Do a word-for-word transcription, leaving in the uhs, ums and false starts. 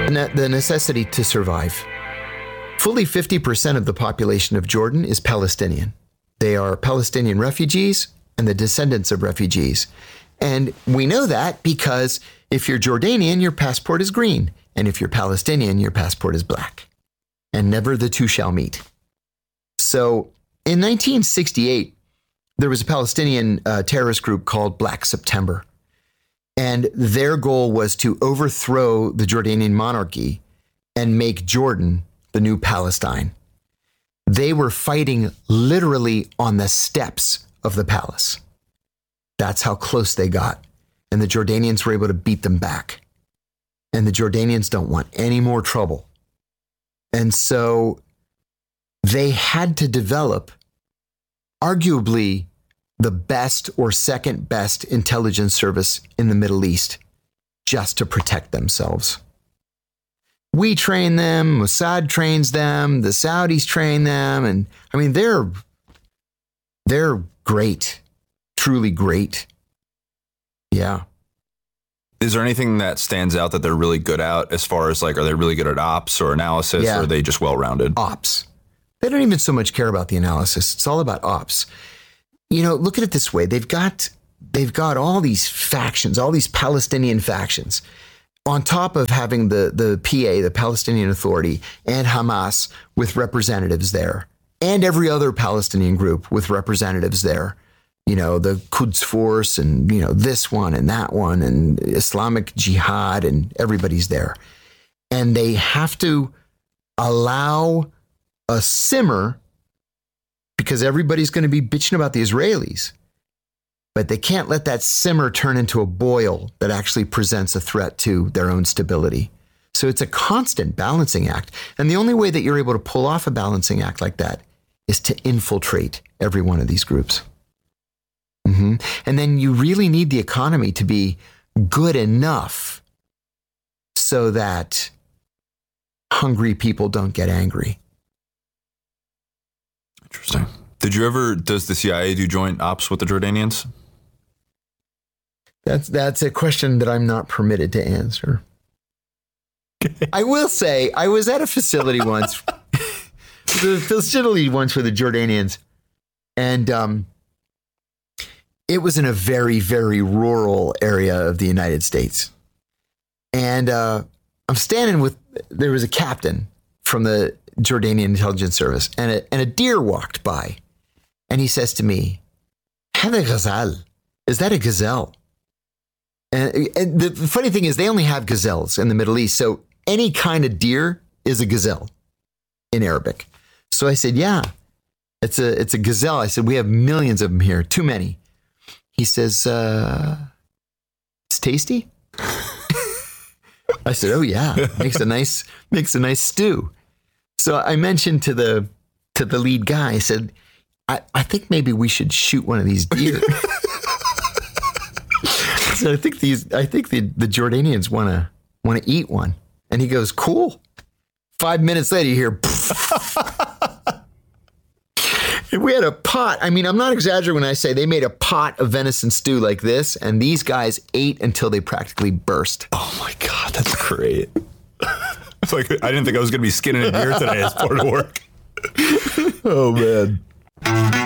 Ne- the necessity to survive. Fully fifty percent of the population of Jordan is Palestinian. They are Palestinian refugees and the descendants of refugees. And we know that because if you're Jordanian, your passport is green. And if you're Palestinian, your passport is black. And never the two shall meet. So in nineteen sixty-eight, there was a Palestinian uh, terrorist group called Black September. And their goal was to overthrow the Jordanian monarchy and make Jordan the new Palestine. They were fighting literally on the steps of the palace. That's how close they got. And the Jordanians were able to beat them back. And the Jordanians don't want any more trouble. And so they had to develop arguably the best or second best intelligence service in the Middle East just to protect themselves. We train them, Mossad trains them, the Saudis train them, and I mean, they're, they're great, truly great. Yeah. Is there anything that stands out that they're really good at as far as like, are they really good at ops or analysis Yeah. or are they just well-rounded? Ops. They don't even so much care about the analysis. It's all about ops. You know, look at it this way. They've got, they've got all these factions, all these Palestinian factions, on top of having the, the P A, the Palestinian Authority, and Hamas with representatives there, and every other Palestinian group with representatives there. You know, the Quds Force and, you know, this one and that one and Islamic Jihad, and everybody's there. And they have to allow a simmer because everybody's going to be bitching about the Israelis. But they can't let that simmer turn into a boil that actually presents a threat to their own stability. So it's a constant balancing act. And the only way that you're able to pull off a balancing act like that is to infiltrate every one of these groups. Mm-hmm. And then you really need the economy to be good enough so that hungry people don't get angry. Interesting. Did you ever, does the C I A do joint ops with the Jordanians? That's that's a question that I'm not permitted to answer. I will say, I was at a facility once, the facility once for the Jordanians, and um, it was in a very, very rural area of the United States. And uh, I'm standing with, there was a captain from the Jordanian intelligence service, and a, and a deer walked by. And he says to me, "Hada ghazal, is that a gazelle?" And, and the funny thing is they only have gazelles in the Middle East. So any kind of deer is a gazelle in Arabic. So I said, yeah, it's a, it's a gazelle. I said, we have millions of them here. Too many. He says, uh, it's tasty. I said, oh yeah, makes a nice, makes a nice stew. So I mentioned to the, to the lead guy, I said, I, I think maybe we should shoot one of these deer. So I think these, I think the, the Jordanians want to want to eat one. And he goes, cool. Five minutes later, you hear, and we had a pot. I mean, I'm not exaggerating when I say they made a pot of venison stew like this, and these guys ate until they practically burst. Oh my God, that's great. It's like, I didn't think I was going to be skinning a deer today as part of work. Oh man.